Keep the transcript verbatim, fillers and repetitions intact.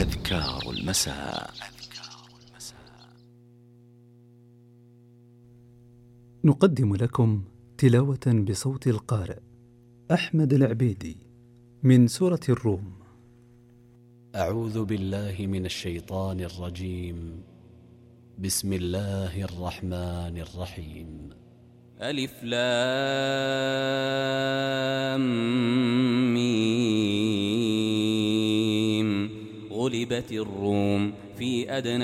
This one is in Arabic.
أذكار المساء. نقدم لكم تلاوة بصوت القارئ أحمد العبيدي من سورة الروم. أعوذ بالله من الشيطان الرجيم. بسم الله الرحمن الرحيم. ألف لام ميم. غلبت الروم في أدنى